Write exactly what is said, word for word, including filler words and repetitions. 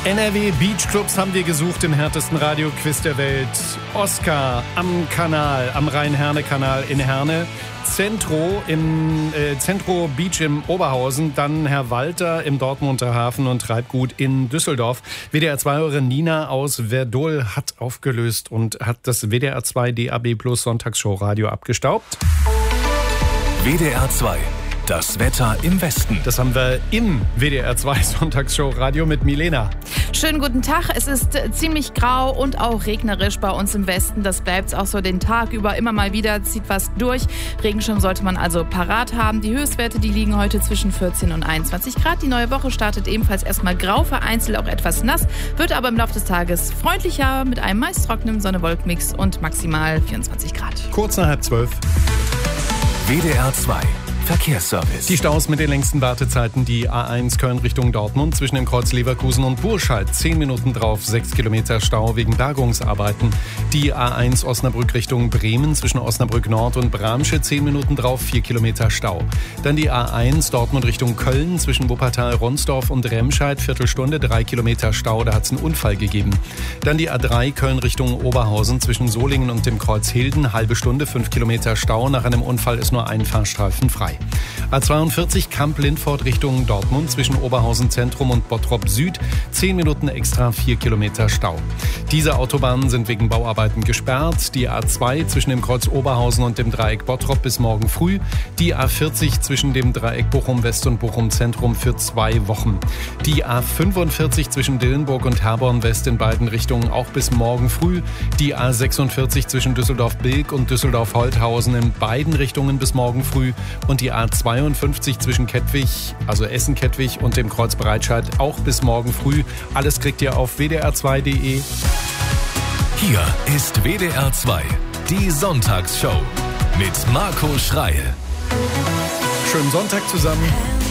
N R W Beachclubs haben wir gesucht im härtesten Radioquiz der Welt. Oscar am Kanal, am Rhein-Herne-Kanal in Herne. Centro im äh, Centro Beach im Oberhausen, dann Herr Walter im Dortmunder Hafen und Treibgut in Düsseldorf. W D R zwei-Hörerin Nina aus Verdol hat aufgelöst und hat das W D R zwei D A B Plus Sonntagsshow-Radio abgestaubt. W D R zwei. Das Wetter im Westen. Das haben wir im W D R zwei Sonntagsshow-Radio mit Milena. Schönen guten Tag. Es ist ziemlich grau und auch regnerisch bei uns im Westen. Das bleibt auch so den Tag über. Immer mal wieder zieht was durch. Regenschirm sollte man also parat haben. Die Höchstwerte, die liegen heute zwischen vierzehn und einundzwanzig Grad. Die neue Woche startet ebenfalls erstmal grau, vereinzelt auch etwas nass, wird aber im Laufe des Tages freundlicher mit einem meist trockenen Sonne-Wolken-Mix und maximal vierundzwanzig Grad. Kurz nach halb zwölf. W D R zwei. Verkehrsservice. Die Staus mit den längsten Wartezeiten, die A eins Köln Richtung Dortmund zwischen dem Kreuz Leverkusen und Burscheid. zehn Minuten drauf, sechs Kilometer Stau wegen Bergungsarbeiten. Die A eins Osnabrück Richtung Bremen zwischen Osnabrück Nord und Bramsche, zehn Minuten drauf, vier Kilometer Stau. Dann die A eins Dortmund Richtung Köln zwischen Wuppertal, Ronsdorf und Remscheid, Viertelstunde, drei Kilometer Stau, da hat es einen Unfall gegeben. Dann die A drei Köln Richtung Oberhausen zwischen Solingen und dem Kreuz Hilden, halbe Stunde, fünf Kilometer Stau. Nach einem Unfall ist nur ein Fahrstreifen frei. A zweiundvierzig Kamp-Lindfort Richtung Dortmund zwischen Oberhausen Zentrum und Bottrop Süd. zehn Minuten extra, vier Kilometer Stau. Diese Autobahnen sind wegen Bauarbeiten gesperrt. Die A zwei zwischen dem Kreuz Oberhausen und dem Dreieck Bottrop bis morgen früh. Die A vierzig zwischen dem Dreieck Bochum West und Bochum Zentrum für zwei Wochen. Die A fünfundvierzig zwischen Dillenburg und Herborn West in beiden Richtungen auch bis morgen früh. Die A sechsundvierzig zwischen Düsseldorf-Bilk und Düsseldorf-Holthausen in beiden Richtungen bis morgen früh. Und die A zweiundfünfzig zwischen Kettwig, also Essen-Kettwig und dem Kreuz Breitscheid auch bis morgen früh. Alles kriegt ihr auf w d r zwei punkt d e. Hier ist W D R zwei, die Sonntagsshow mit Marco Schreil. Schönen Sonntag zusammen.